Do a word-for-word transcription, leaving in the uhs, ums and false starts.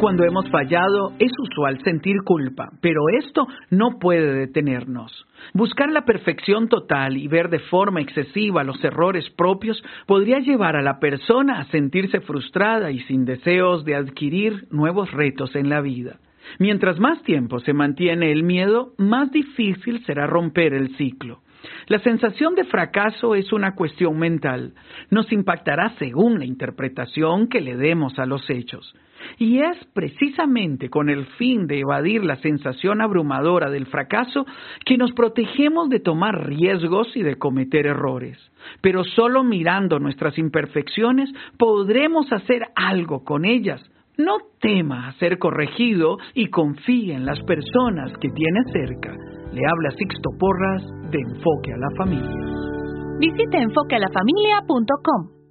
Cuando hemos fallado, es usual sentir culpa, pero esto no puede detenernos. Buscar la perfección total y ver de forma excesiva los errores propios podría llevar a la persona a sentirse frustrada y sin deseos de adquirir nuevos retos en la vida. Mientras más tiempo se mantiene el miedo, más difícil será romper el ciclo. La sensación de fracaso es una cuestión mental. Nos impactará según la interpretación que le demos a los hechos. Y es precisamente con el fin de evadir la sensación abrumadora del fracaso que nos protegemos de tomar riesgos y de cometer errores. Pero solo mirando nuestras imperfecciones podremos hacer algo con ellas. No tema a ser corregido y confíe en las personas que tiene cerca. Le habla Sixto Porras de Enfoque a la Familia. Visite enfoque a la familia punto com.